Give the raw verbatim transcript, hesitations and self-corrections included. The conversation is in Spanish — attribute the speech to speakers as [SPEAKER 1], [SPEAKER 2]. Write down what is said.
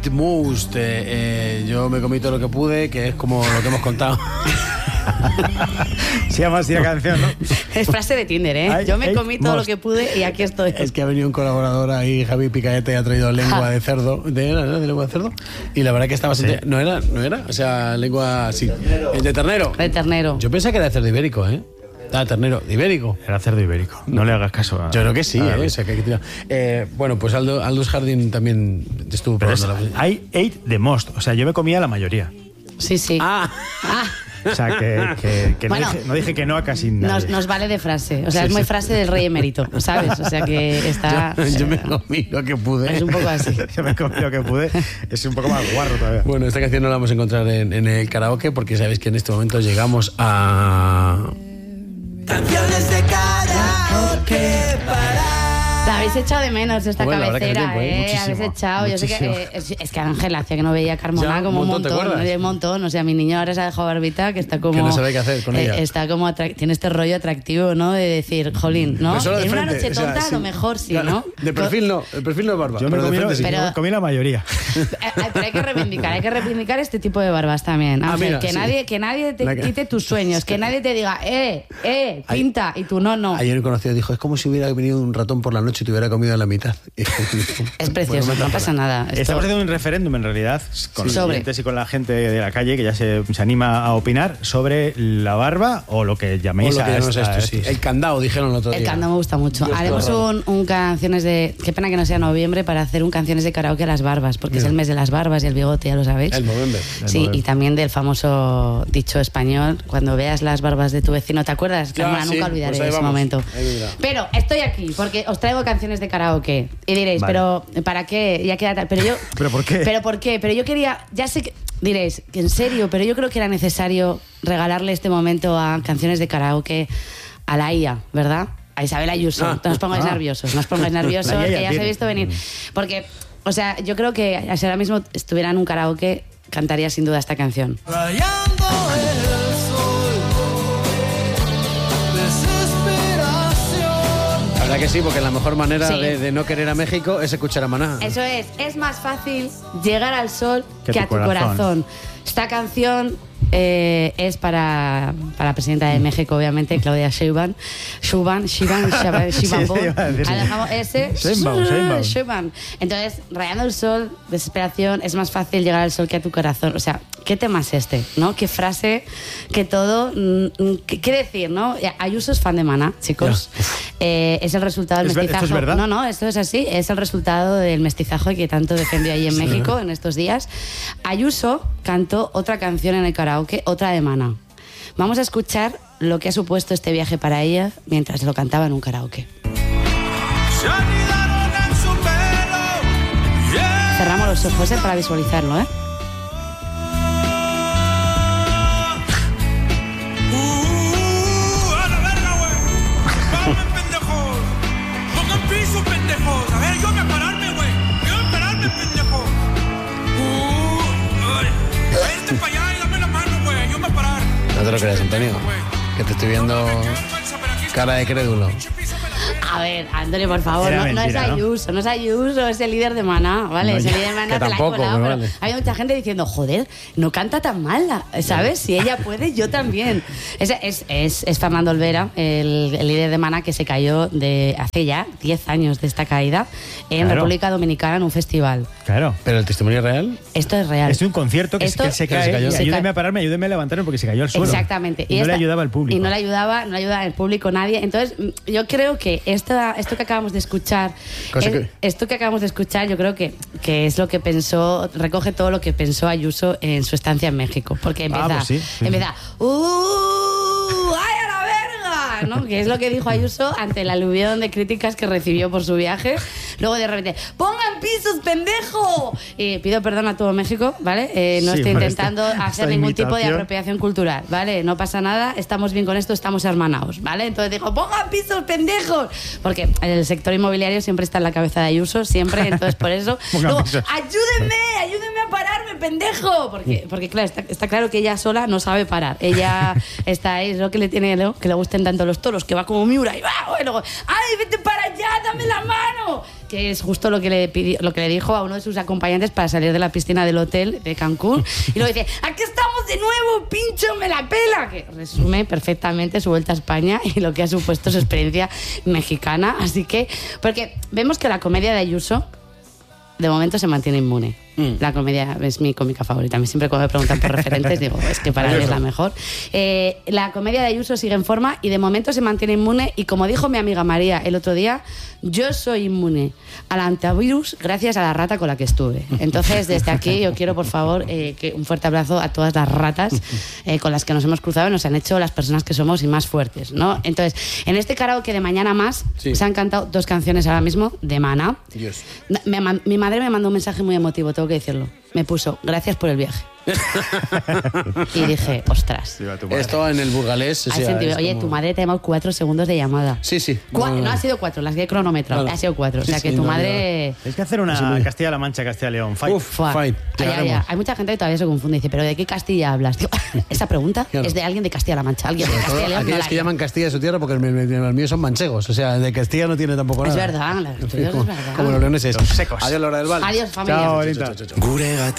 [SPEAKER 1] the most. Eh, eh, yo me comí todo lo que pude, que es como lo que hemos contado.
[SPEAKER 2] Se llama así la canción, ¿no?
[SPEAKER 3] Es frase de Tinder, ¿eh?
[SPEAKER 2] Ay,
[SPEAKER 3] Yo me
[SPEAKER 2] ay,
[SPEAKER 3] comí todo
[SPEAKER 2] most.
[SPEAKER 3] lo que pude y aquí estoy.
[SPEAKER 1] Es que ha venido un colaborador ahí, Javi Picaete, y ha traído lengua de cerdo. ¿De, era, ¿no? ¿De lengua de cerdo? Y la verdad que estaba bastante...
[SPEAKER 2] Sí.
[SPEAKER 1] No era, no era, o sea, lengua así. El de ternero.
[SPEAKER 3] De ternero.
[SPEAKER 1] Yo pensaba que era de cerdo ibérico, ¿eh? Ah, ternero, ibérico.
[SPEAKER 2] Era cerdo ibérico. No le hagas caso a...
[SPEAKER 1] Yo creo que sí,
[SPEAKER 2] a-
[SPEAKER 1] ¿eh? O sea, que hay que tirar. Eh, bueno, pues Aldo, Aldous Harding también estuvo
[SPEAKER 2] Pero es,
[SPEAKER 1] probando la...
[SPEAKER 2] I ate the most. O sea, yo me comía la mayoría.
[SPEAKER 3] Sí, sí.
[SPEAKER 1] Ah,
[SPEAKER 3] Ah,
[SPEAKER 2] O sea, que, que, que
[SPEAKER 3] Bueno,
[SPEAKER 2] no, dije, no dije que no a casi nadie.
[SPEAKER 3] nos, nos vale de frase. O sea,
[SPEAKER 2] Sí,
[SPEAKER 3] es muy
[SPEAKER 2] sí.
[SPEAKER 3] frase del rey emérito, ¿sabes? O sea, que está...
[SPEAKER 1] yo, yo me comí lo que pude.
[SPEAKER 3] Es un poco así.
[SPEAKER 2] Yo me comí lo que pude. Es un poco más guarro todavía.
[SPEAKER 1] Bueno, esta canción no la vamos a encontrar en, en el karaoke porque sabéis que en este momento llegamos a...
[SPEAKER 4] Canciones de karaoke para...
[SPEAKER 3] La habéis echado de menos esta
[SPEAKER 1] Bueno, la verdad que hace
[SPEAKER 3] cabecera,
[SPEAKER 1] tiempo, ¿eh?
[SPEAKER 3] ¿eh?
[SPEAKER 2] Muchísimo,
[SPEAKER 3] Habéis echado. Yo sé que,
[SPEAKER 2] muchísimo.
[SPEAKER 3] eh, es, es que Ángela hacía que no veía a Carmona
[SPEAKER 1] Ya,
[SPEAKER 3] como
[SPEAKER 1] un
[SPEAKER 3] un
[SPEAKER 1] montón, ¿te
[SPEAKER 3] montón,
[SPEAKER 1] acuerdas?
[SPEAKER 3] un montón. O sea, mi niño ahora se ha dejado barbita, que está como...
[SPEAKER 1] Que no sabe qué hacer con
[SPEAKER 3] eh,
[SPEAKER 1] ella.
[SPEAKER 3] Está como... atrac- tiene este rollo atractivo, ¿no? De decir, jolín, ¿no?
[SPEAKER 1] Pero solo de
[SPEAKER 3] En una
[SPEAKER 1] frente,
[SPEAKER 3] noche
[SPEAKER 1] o sea,
[SPEAKER 3] tonta a
[SPEAKER 1] sí.
[SPEAKER 3] lo mejor sí,
[SPEAKER 1] Claro,
[SPEAKER 3] ¿no?
[SPEAKER 1] De perfil no, el perfil no es barba.
[SPEAKER 2] Yo me
[SPEAKER 1] pero de
[SPEAKER 2] comí,
[SPEAKER 1] frente sí.
[SPEAKER 3] Pero-
[SPEAKER 2] yo comí la mayoría.
[SPEAKER 3] Eh, Pero hay que reivindicar, hay que reivindicar este tipo de barbas también.
[SPEAKER 1] Ah,
[SPEAKER 3] Ángel,
[SPEAKER 1] mira,
[SPEAKER 3] que,
[SPEAKER 1] sí.
[SPEAKER 3] nadie, que nadie te
[SPEAKER 1] La que-
[SPEAKER 3] quite tus sueños, que nadie te diga, eh, eh, pinta, y tú no, no.
[SPEAKER 1] Ayer un conocido dijo, es como si hubiera venido un ratón por la noche y te hubiera comido la mitad.
[SPEAKER 3] Es precioso, no pasa nada. Esto-
[SPEAKER 2] Estamos haciendo un referéndum en realidad con los
[SPEAKER 3] Sobre.
[SPEAKER 2] clientes y con la gente de la calle que ya se, se anima a opinar sobre la barba o lo que
[SPEAKER 1] O
[SPEAKER 2] llaméis
[SPEAKER 1] lo que
[SPEAKER 2] a
[SPEAKER 1] llamamos
[SPEAKER 2] esta-
[SPEAKER 1] esto, sí. El candado, dijeron el otro día.
[SPEAKER 3] El candado me gusta mucho.
[SPEAKER 1] Dios,
[SPEAKER 3] Haremos
[SPEAKER 1] qué
[SPEAKER 3] un, un canciones de... Qué pena que no sea noviembre para hacer un canciones de karaoke a las barbas, porque es el mes de las barbas y el bigote, ya lo sabéis.
[SPEAKER 1] El Movember.
[SPEAKER 3] Sí,
[SPEAKER 2] Movember.
[SPEAKER 3] y también del famoso dicho español, cuando veas las barbas de tu vecino, ¿te acuerdas?
[SPEAKER 1] Ya,
[SPEAKER 3] Carmona,
[SPEAKER 1] sí,
[SPEAKER 3] nunca olvidaré
[SPEAKER 1] pues ahí
[SPEAKER 3] ese
[SPEAKER 1] vamos.
[SPEAKER 3] momento.
[SPEAKER 1] Ahí vendrá.
[SPEAKER 3] Pero estoy aquí porque os traigo canciones de karaoke y diréis,
[SPEAKER 2] Vale.
[SPEAKER 3] pero ¿para qué? Ya queda tal. Pero yo...
[SPEAKER 2] ¿Pero por qué?
[SPEAKER 3] ¿Pero por qué? Pero yo quería... Ya sé que... Diréis, que en serio, pero yo creo que era necesario regalarle este momento a canciones de karaoke a la I A, ¿verdad? A Isabel Ayuso.
[SPEAKER 1] Ah.
[SPEAKER 3] No os pongáis
[SPEAKER 2] Ah.
[SPEAKER 3] nerviosos, no os pongáis nerviosos,
[SPEAKER 2] La I A
[SPEAKER 3] que
[SPEAKER 2] ya
[SPEAKER 3] ya os he
[SPEAKER 2] tiene.
[SPEAKER 3] visto venir. Porque, o sea, yo creo que si ahora mismo estuviera en un karaoke, cantaría sin duda esta canción.
[SPEAKER 4] Rayando el sol, desesperación.
[SPEAKER 1] La verdad que sí, porque la mejor manera
[SPEAKER 3] Sí.
[SPEAKER 1] de, de no querer a México es escuchar a Maná.
[SPEAKER 3] Eso es, es más fácil llegar al sol
[SPEAKER 2] Que
[SPEAKER 3] que,
[SPEAKER 2] tu
[SPEAKER 3] a tu corazón.
[SPEAKER 2] corazón.
[SPEAKER 3] Esta canción eh, es para, para la presidenta de México, obviamente, Claudia Sheinbaum. Sheinbaum, Sheinbaum, Sheinbaum,
[SPEAKER 2] Sí,
[SPEAKER 3] Sheinbaum.
[SPEAKER 2] sí, iba a decir.
[SPEAKER 3] Ah, dejamos ese.
[SPEAKER 2] Sheinbaum, Sheinbaum.
[SPEAKER 3] Sheinbaum. Entonces, rayando el sol, desesperación, es más fácil llegar al sol que a tu corazón. O sea, ¿qué tema es este? ¿No? ¿Qué frase? ¿Qué todo? Mm, mm, ¿Qué, qué decir? ¿No? Ayuso es fan de Maná, chicos. Eh, es el resultado del
[SPEAKER 2] ¿Es ver-
[SPEAKER 3] mestizaje.
[SPEAKER 2] esto es verdad?
[SPEAKER 3] No, no, esto es así. Es el resultado del mestizaje que tanto defendió ahí en México en estos días. Ayuso cantó otra canción en el karaoke, otra de Maná. Vamos a escuchar lo que ha supuesto este viaje para ella mientras lo cantaba en un karaoke.
[SPEAKER 4] Se anidaron en su pelo. Yeah.
[SPEAKER 3] Cerramos los ojos eh, para visualizarlo, ¿eh?
[SPEAKER 4] Uh, a la verga, güey. Párame, pendejos. Pongan piso, pendejos. A ver, yo me a pararme, güey. Yo me a pararme, pendejo. Uh, ay. Vente para allá y dame la mano, güey. Yo me a parar.
[SPEAKER 1] No te lo creas, Antonio. Que te estoy viendo cara de crédulo.
[SPEAKER 3] A ver, Antonio, por favor,
[SPEAKER 2] Era
[SPEAKER 3] no, no
[SPEAKER 2] mentira,
[SPEAKER 3] es
[SPEAKER 2] ¿no?
[SPEAKER 3] Ayuso, no es Ayuso, es el líder de Maná, ¿vale?
[SPEAKER 2] No,
[SPEAKER 3] es el
[SPEAKER 2] ya.
[SPEAKER 3] líder de Maná,
[SPEAKER 1] Que
[SPEAKER 3] te la he
[SPEAKER 1] tampoco,
[SPEAKER 3] colado,
[SPEAKER 1] pero
[SPEAKER 3] pero
[SPEAKER 1] vale.
[SPEAKER 3] hay mucha gente diciendo, joder, no canta tan mal, la- ¿sabes? Si ella puede, yo también. Es, es, es, es Fernando Olvera, el, el líder de Maná, que se cayó de hace ya diez años de esta caída en
[SPEAKER 2] Claro.
[SPEAKER 3] República Dominicana en un festival.
[SPEAKER 2] Claro.
[SPEAKER 1] Pero el testimonio real...
[SPEAKER 3] Esto es real.
[SPEAKER 2] Es un concierto que,
[SPEAKER 3] Esto-
[SPEAKER 2] que él se
[SPEAKER 1] que se
[SPEAKER 2] cae.
[SPEAKER 1] cayó.
[SPEAKER 2] y
[SPEAKER 3] Se
[SPEAKER 2] ayúdeme
[SPEAKER 3] cae.
[SPEAKER 2] a pararme, ayúdeme a levantarme porque se cayó al suelo.
[SPEAKER 3] Exactamente.
[SPEAKER 2] Y, no le
[SPEAKER 3] esta-
[SPEAKER 2] ayudaba al público.
[SPEAKER 3] Y no le ayudaba, no le ayudaba el público, nadie. Entonces, mm, yo creo que esta, esto que acabamos de escuchar,
[SPEAKER 1] Cosa
[SPEAKER 3] es-
[SPEAKER 1] que-
[SPEAKER 3] esto que acabamos de escuchar, yo creo que, que es lo que pensó, recoge todo lo que pensó Ayuso en su estancia en México. Porque empieza,
[SPEAKER 2] pues sí, sí.
[SPEAKER 3] empieza, ¡uh! ¡Ay, a la verga! ¿No? Que es lo que dijo Ayuso ante el aluvión de críticas que recibió por su viaje. Luego de repente, ¡pongan pisos, pendejo! Y pido perdón a todo México, ¿vale? Eh, no
[SPEAKER 2] Sí,
[SPEAKER 3] estoy
[SPEAKER 2] por
[SPEAKER 3] intentando
[SPEAKER 2] esta-
[SPEAKER 3] hacer
[SPEAKER 2] esta
[SPEAKER 3] ningún tipo de
[SPEAKER 2] imitación.
[SPEAKER 3] apropiación cultural, ¿vale? No pasa nada, estamos bien con esto, estamos hermanados, ¿vale? Entonces dijo, ¡pongan pisos, pendejos! Porque el sector inmobiliario siempre está en la cabeza de Ayuso, siempre, entonces por eso.
[SPEAKER 2] Pongan
[SPEAKER 3] Luego,
[SPEAKER 2] pisos.
[SPEAKER 3] ¡ayúdenme! ¡Ayúdenme a pararme, pendejo! Porque, porque claro, está, está claro que ella sola no sabe parar. Ella está ahí, es lo que le tiene, ¿no? Que le gusten tanto los toros, que va como Miura y va, y luego, ¡ay, vete para allá, dame la mano. Que es justo lo que le pidió, lo que le dijo a uno de sus acompañantes para salir de la piscina del hotel de Cancún. Y luego dice, aquí estamos de nuevo, pincho, me la pela. Que resume perfectamente su vuelta a España y lo que ha supuesto su experiencia mexicana. Así que, porque vemos que la comedia de Ayuso de momento se mantiene inmune. Mm. La comedia es mi cómica favorita. A mí siempre cuando me preguntan por referentes digo, es que para mí es la mejor. Eh, la comedia de Ayuso sigue en forma y de momento se mantiene inmune. Y como dijo mi amiga María el otro día, yo soy inmune al antivirus gracias a la rata con la que estuve. Entonces, desde aquí yo quiero, por favor, eh, que un fuerte abrazo a todas las ratas eh, con las que nos hemos cruzado y nos han hecho las personas que somos y más fuertes, ¿no? Entonces, en este karaoke de Mañana Más sí. se han cantado dos canciones ahora mismo de Maná.
[SPEAKER 1] Dios.
[SPEAKER 3] Me, mi madre me mandó un mensaje muy emotivo, tengo que decirlo. Me puso, gracias por el viaje. Y dije, ostras.
[SPEAKER 1] Esto en el burgalés. O sea,
[SPEAKER 3] sentido, oye, como... tu madre te ha llamado cuatro segundos de llamada.
[SPEAKER 1] Sí, sí.
[SPEAKER 3] Cu- no, no ha sido cuatro, las que he cronometrado. No, no. Ha sido cuatro. Sí, o sea que sí, tu no, madre.
[SPEAKER 2] No. Es que hacer una sí, Castilla-La Mancha, Castilla-León. Fight.
[SPEAKER 1] Uf, fight.
[SPEAKER 3] Ya, ya. Hay mucha gente que todavía se confunde y dice, ¿pero de qué Castilla hablas? Digo, esa pregunta claro. es de alguien de Castilla-La Mancha. Alguien de Castilla-León.
[SPEAKER 1] Aquellos no que llaman Castilla de su tierra porque los míos son manchegos. O sea, de Castilla no tiene tampoco nada.
[SPEAKER 3] Es verdad, la,
[SPEAKER 1] como, es verdad. Como los leoneses.
[SPEAKER 2] Los secos.
[SPEAKER 1] Adiós, Laura del Val.
[SPEAKER 3] Adiós, familia.
[SPEAKER 2] Chao, bonita.